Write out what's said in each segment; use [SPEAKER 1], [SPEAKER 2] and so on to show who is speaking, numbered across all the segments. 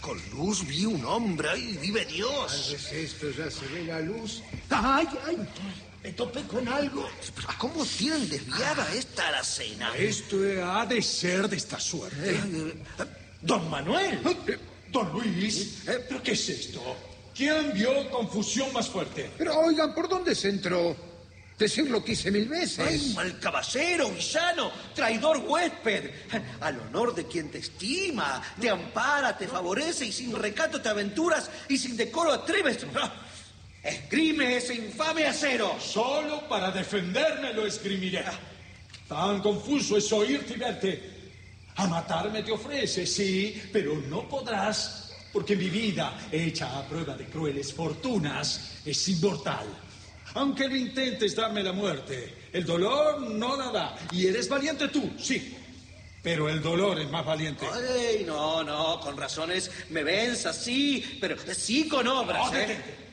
[SPEAKER 1] con luz vi un hombre. ¡Ay, vive
[SPEAKER 2] Tal
[SPEAKER 1] Dios!
[SPEAKER 2] vez esto ya se ve la luz. ¡Ay, ay! Me topé con algo.
[SPEAKER 1] Pero ¿cómo tienen desviada esta alacena?
[SPEAKER 3] Esto ha de ser de esta suerte.
[SPEAKER 4] Don Manuel. Don Luis. ¿Pero qué es esto? ¿Quién vio confusión más fuerte?
[SPEAKER 2] Pero oigan, ¿por dónde se entró? Decirlo quise 1000 veces.
[SPEAKER 1] ¡Ay, mal caballero, villano, traidor huésped! Al honor de quien te estima, te ampara, te favorece y sin recato te aventuras y sin decoro atreves. Esgrime ese infame acero.
[SPEAKER 4] Solo para defenderme lo esgrimiré. Tan confuso es oírte y verte. A matarme te ofrece, sí, pero no podrás, porque mi vida, hecha a prueba de crueles fortunas, es inmortal. Aunque lo intentes darme la muerte, el dolor no la da. Y eres valiente tú, sí, pero el dolor es más valiente.
[SPEAKER 1] Ay, no, con razones me venzas, sí, pero sí con obras,
[SPEAKER 4] No, detente.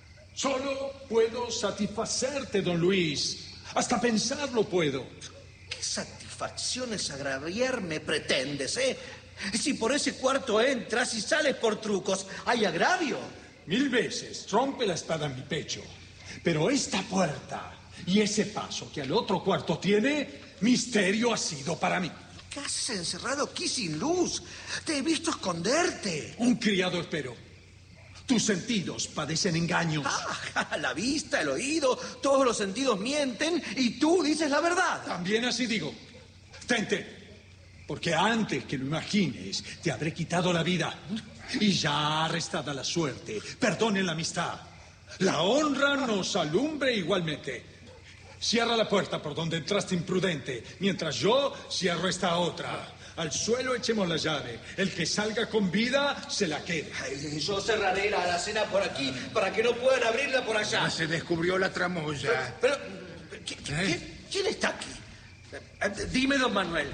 [SPEAKER 4] Solo puedo satisfacerte, don Luis. Hasta pensarlo puedo.
[SPEAKER 1] ¿Qué satisfacciones agraviarme pretendes, Si por ese cuarto entras y sales por trucos, ¿hay agravio?
[SPEAKER 4] 1000 veces rompe la espada en mi pecho. Pero esta puerta y ese paso que al otro cuarto tiene, misterio ha sido para mí.
[SPEAKER 1] ¿Qué haces encerrado aquí sin luz? Te he visto esconderte.
[SPEAKER 4] Un criado espero. Tus sentidos padecen engaños.
[SPEAKER 1] La vista, el oído, todos los sentidos mienten y tú dices la verdad.
[SPEAKER 4] También así digo. Tente, porque antes que lo imagines, te habré quitado la vida. Y ya arrestada la suerte, perdonen la amistad. La honra nos alumbre igualmente. Cierra la puerta por donde entraste imprudente, mientras yo cierro esta otra. Al suelo echemos la llave. El que salga con vida se la queda.
[SPEAKER 1] Ay, yo cerraré la alacena por aquí para que no puedan abrirla por allá.
[SPEAKER 2] Ya se descubrió la tramoya.
[SPEAKER 1] Pero ¿quién está aquí? Dime, don Manuel.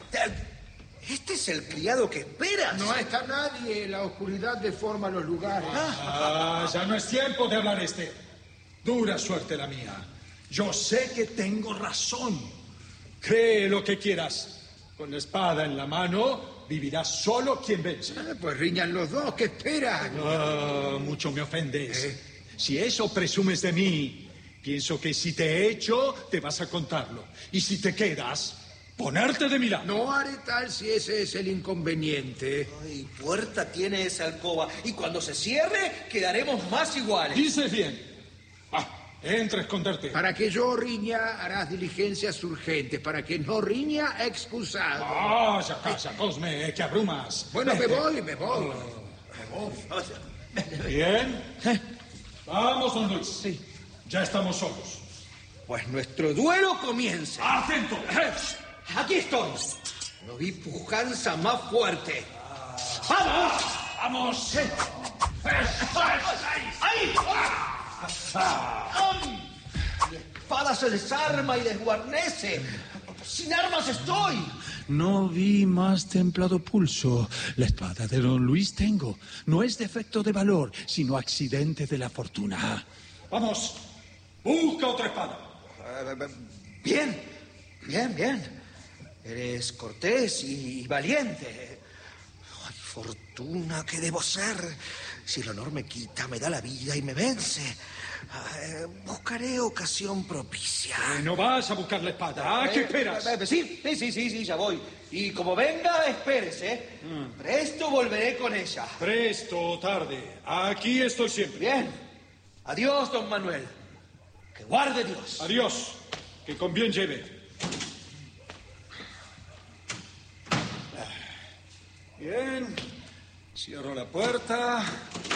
[SPEAKER 1] ¿Este es el criado que esperas?
[SPEAKER 2] No está nadie. La oscuridad deforma los lugares.
[SPEAKER 4] Ya no es tiempo de hablar Dura suerte la mía. Yo sé que tengo razón. Cree lo que quieras. Con la espada en la mano, vivirá solo quien vence.
[SPEAKER 2] Pues riñan los dos. ¿Qué esperan?
[SPEAKER 4] Mucho me ofendes. Si eso presumes de mí, pienso que si te he hecho, te vas a contarlo. Y si te quedas, ponerte de mi lado.
[SPEAKER 2] No haré tal si ese es el inconveniente.
[SPEAKER 1] Ay, puerta tiene esa alcoba. Y cuando se cierre, quedaremos más iguales.
[SPEAKER 4] Dices bien. Entra a esconderte.
[SPEAKER 2] Para que yo riña, harás diligencias urgentes. Para que no riña, excusado.
[SPEAKER 4] Ya casa, Cosme, que abrumas.
[SPEAKER 2] Bueno, me voy.
[SPEAKER 4] Bien. Vamos, don Luis.
[SPEAKER 1] Sí.
[SPEAKER 4] Ya estamos solos.
[SPEAKER 1] Pues nuestro duelo comienza.
[SPEAKER 4] ¡Atento!
[SPEAKER 1] Aquí estoy. No vi pujanza más fuerte. ¡Vamos!
[SPEAKER 4] ¡Vamos!
[SPEAKER 1] ¡Ahí! Mi espada se desarma y desguarnece. Sin armas estoy.
[SPEAKER 3] No vi más templado pulso. La espada de don Luis tengo. No es defecto de valor, sino accidente de la fortuna.
[SPEAKER 4] Vamos. Busca otra espada.
[SPEAKER 1] Bien. Eres cortés y valiente. Ay, fortuna, ¿qué debo ser? Si el honor me quita, me da la vida y me vence. Buscaré ocasión propicia.
[SPEAKER 4] No vas a buscar la espada. ¿Qué esperas?
[SPEAKER 1] Sí, ya voy. Y como venga, espérese. Presto volveré con ella.
[SPEAKER 4] Presto o tarde. Aquí estoy siempre.
[SPEAKER 1] Bien. Adiós, don Manuel. Que guarde Dios.
[SPEAKER 4] Adiós. Que con bien lleve. Bien. Cierro la puerta.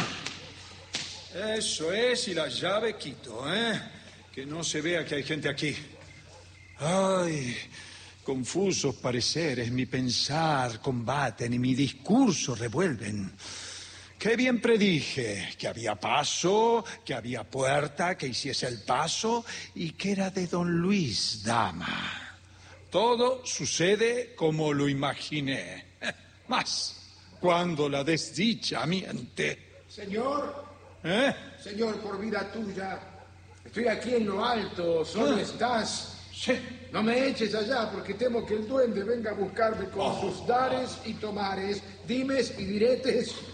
[SPEAKER 4] Eso es, y la llave quito, Que no se vea que hay gente aquí. Ay, confusos pareceres, mi pensar combaten y mi discurso revuelven. Qué bien predije que había paso, que había puerta, que hiciese el paso y que era de don Luis, dama. Todo sucede como lo imaginé. Mas, cuando la desdicha miente.
[SPEAKER 2] Señor, Señor, por vida tuya, estoy aquí en lo alto. ¿Dónde estás?
[SPEAKER 4] Sí.
[SPEAKER 2] No me eches allá, porque temo que el duende venga a buscarme con sus dares y tomares, dimes y diretes.